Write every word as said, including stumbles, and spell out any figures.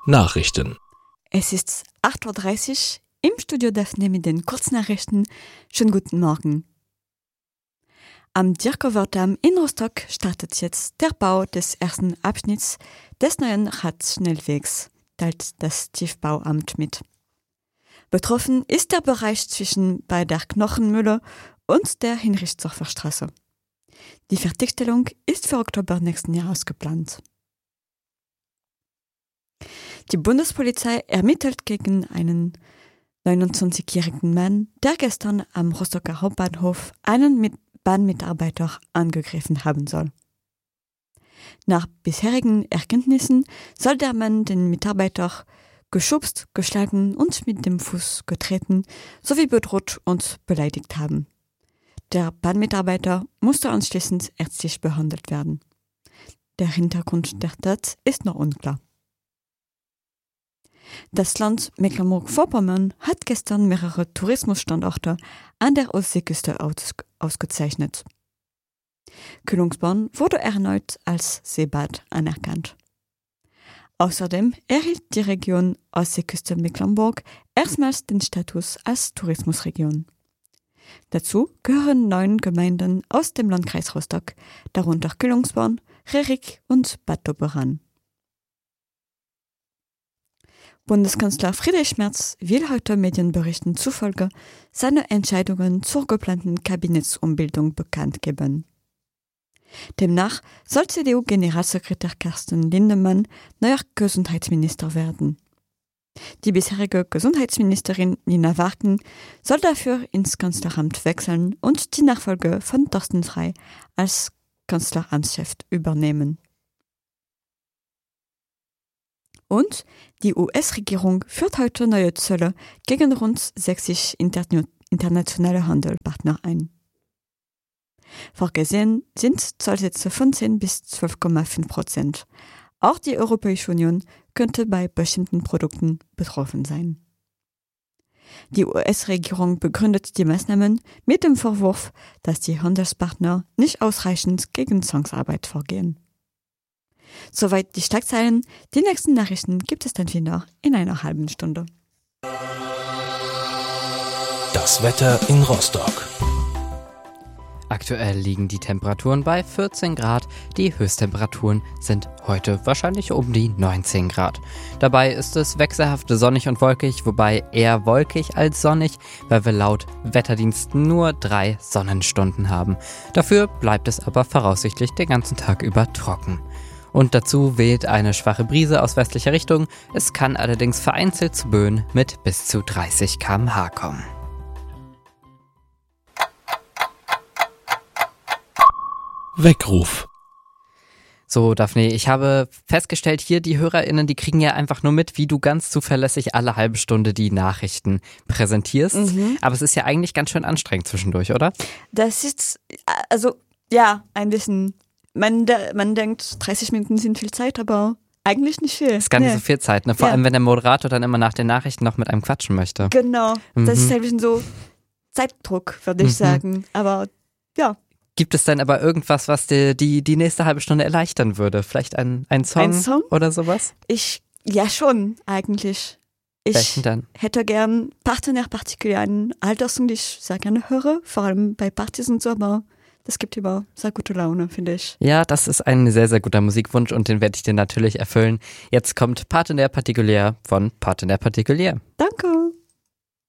Nachrichten. Es ist acht Uhr dreißig, im Studio Daphne mit den Kurznachrichten. Schönen guten Morgen. Am Dierkower-Damm in Rostock startet jetzt der Bau des ersten Abschnitts des neuen Radschnellwegs, teilt das Tiefbauamt mit. Betroffen ist der Bereich zwischen bei der Knochenmühle und der Hinrichsdorfer Straße. Die Fertigstellung ist für Oktober nächsten Jahres geplant. Die Bundespolizei ermittelt gegen einen neunundzwanzigjährigen Mann, der gestern am Rostocker Hauptbahnhof einen mit Bahnmitarbeiter angegriffen haben soll. Nach bisherigen Erkenntnissen soll der Mann den Mitarbeiter geschubst, geschlagen und mit dem Fuß getreten sowie bedroht und beleidigt haben. Der Bahnmitarbeiter musste anschließend ärztlich behandelt werden. Der Hintergrund der Tat ist noch unklar. Das Land Mecklenburg-Vorpommern hat gestern mehrere Tourismusstandorte an der Ostseeküste aus- ausgezeichnet. Kühlungsborn wurde erneut als Seebad anerkannt. Außerdem erhielt die Region Ostseeküste Mecklenburg erstmals den Status als Tourismusregion. Dazu gehören neun Gemeinden aus dem Landkreis Rostock, darunter Kühlungsborn, Rerik und Bad Doberan. Bundeskanzler Friedrich Merz will heute Medienberichten zufolge seine Entscheidungen zur geplanten Kabinettsumbildung bekannt geben. Demnach soll C D U-Generalsekretär Carsten Lindemann neuer Gesundheitsminister werden. Die bisherige Gesundheitsministerin Nina Warken soll dafür ins Kanzleramt wechseln und die Nachfolge von Thorsten Frey als Kanzleramtschef übernehmen. Und die U S-Regierung führt heute neue Zölle gegen rund sechzig interna- internationale Handelspartner ein. Vorgesehen sind Zollsätze von zehn bis zwölf Komma fünf Prozent. Auch die Europäische Union könnte bei bestimmten Produkten betroffen sein. Die U S-Regierung begründet die Maßnahmen mit dem Vorwurf, dass die Handelspartner nicht ausreichend gegen Zwangsarbeit vorgehen. Soweit die Schlagzeilen. Die nächsten Nachrichten gibt es dann wieder in einer halben Stunde. Das Wetter in Rostock. Aktuell liegen die Temperaturen bei vierzehn Grad. Die Höchsttemperaturen sind heute wahrscheinlich um die neunzehn Grad. Dabei ist es wechselhaft sonnig und wolkig, wobei eher wolkig als sonnig, weil wir laut Wetterdienst nur drei Sonnenstunden haben. Dafür bleibt es aber voraussichtlich den ganzen Tag über trocken. Und dazu weht eine schwache Brise aus westlicher Richtung. Es kann allerdings vereinzelt zu Böen mit bis zu dreißig Kilometer pro Stunde kommen. Weckruf. So, Daphne, ich habe festgestellt, hier die HörerInnen, die kriegen ja einfach nur mit, wie du ganz zuverlässig alle halbe Stunde die Nachrichten präsentierst. Mhm. Aber es ist ja eigentlich ganz schön anstrengend zwischendurch, oder? Das ist, also, ja, ein bisschen. Man, de- man denkt, dreißig Minuten sind viel Zeit, aber eigentlich nicht viel. Es ist gar nicht nee. so viel Zeit, ne? Vor ja. allem, wenn der Moderator dann immer nach den Nachrichten noch mit einem quatschen möchte. Genau, Mhm. das ist ein bisschen so Zeitdruck, würde ich Mhm. sagen. Aber ja. Gibt es denn aber irgendwas, was dir die, die nächste halbe Stunde erleichtern würde? Vielleicht ein, ein, Song, Ein Song oder sowas? Ich, ja schon, eigentlich. Ich Welchen denn? hätte gern Partner Particulier, einen Alterssong, den ich sehr gerne höre, vor allem bei Partys und so, aber das gibt immer sehr gute Laune, finde ich. Ja, das ist ein sehr, sehr guter Musikwunsch und den werde ich dir natürlich erfüllen. Jetzt kommt Partner Particulier von Partner Particulier.